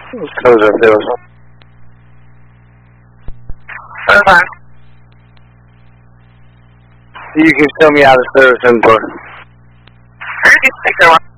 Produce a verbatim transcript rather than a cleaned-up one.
Close up there. That's fine. You can tell me how the service input. Take care, one.